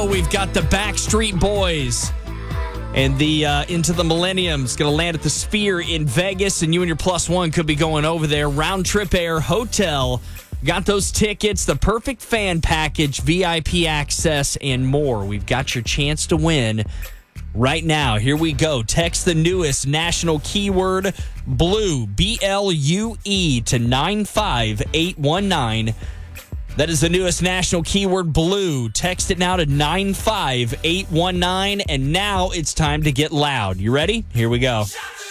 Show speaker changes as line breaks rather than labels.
go. We've got the Backstreet Boys. And the Into the Millennium is going to land at the Sphere in Vegas, and you and your plus one could be going over there. Round trip air hotel. Got those tickets, the perfect fan package, VIP access, and more. We've got your chance to win right now. Here we go. Text the newest national keyword BLUE, BLUE, to 95819. That is the newest national keyword BLUE. Text it now to 95819. And now it's time to get loud. You ready? Here we go.